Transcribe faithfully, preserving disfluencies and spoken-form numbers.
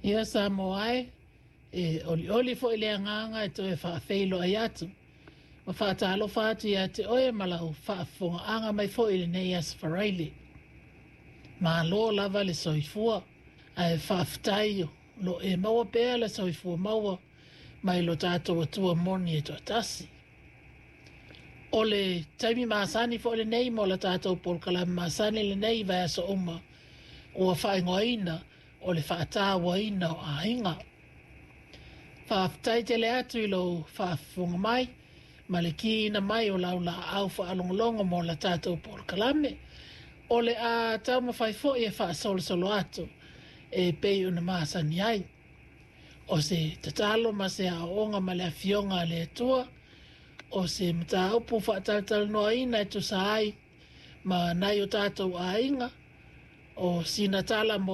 Ia sa moai, e oli oli fo ile nganga e to e wha feilo ai atu. Ma wha talo whaati a te oe malau wha fonga anga mai fo ile nei as wharaili. Ma lo lava le soifua, a e wha ftaio, lo e maua pēa le soifua maua, mai lo tātou atua moni e to tasi. O le taimi maasani fo le nei mo la tātou polkala maasani le nei vai aso uma, o a whaingoina, o le whaatawaina o a hinga. Whaaftai te le atu i lo whaafunga mai, ma le ki ina mai o lau la au whaalongolongo mo la tātou por kalame. O le a tau ma whai fo i e whaasolo solo atu, e pei una maasani ai. O se tatalo ma se a onga ma le a fionga le atua, o se mta upu whaataltal noa ina e tu sa ai, ma nai o tātou a inga, o sina tala mo